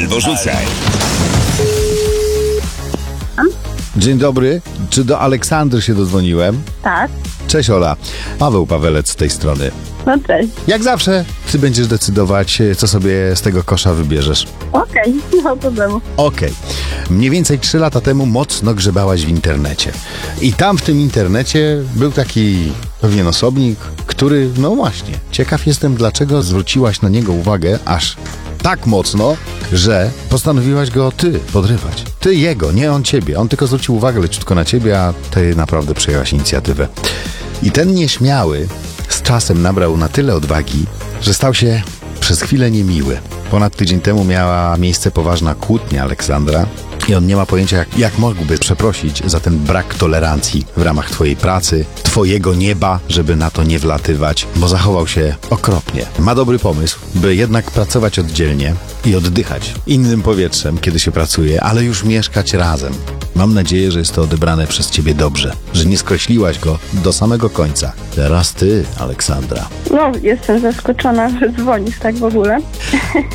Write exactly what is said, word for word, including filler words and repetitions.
albo rzucaj. Dzień dobry, czy do Aleksandry się dodzwoniłem? Tak, Cześć Ola, Paweł Pawelec z tej strony. no cześć. Jak zawsze, ty będziesz decydować, co sobie z tego kosza wybierzesz. Okej, nie ma problemu. Okej. Mniej więcej trzy lata temu mocno grzebałaś w internecie. I tam w tym internecie był taki pewien osobnik, który, no właśnie, ciekaw jestem, dlaczego zwróciłaś na niego uwagę aż tak mocno, że postanowiłaś go ty podrywać. Ty jego, nie on ciebie. On tylko zwrócił uwagę leciutko na ciebie, a ty naprawdę przejęłaś inicjatywę. I ten nieśmiały z czasem nabrał na tyle odwagi, że stał się przez chwilę niemiły. Ponad tydzień temu miała miejsce poważna kłótnia Aleksandra i on nie ma pojęcia, jak, jak mógłby przeprosić za ten brak tolerancji w ramach twojej pracy, twojego nieba, żeby na to nie wlatywać, bo zachował się okropnie. Ma dobry pomysł, by jednak pracować oddzielnie i oddychać innym powietrzem, kiedy się pracuje, ale już mieszkać razem. Mam nadzieję, że jest to odebrane przez ciebie dobrze, że nie skreśliłaś go do samego końca. Teraz ty, Aleksandra. No, jestem zaskoczona, że dzwonisz tak w ogóle.